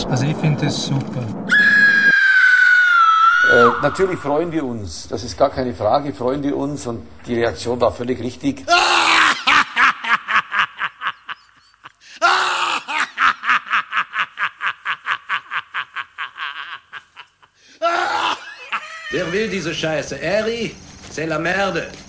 Also ich finde das super. Natürlich freuen wir uns, das ist gar keine Frage, freuen wir uns und die Reaktion war völlig richtig. Wer will diese Scheiße? Eri, c'est la merde.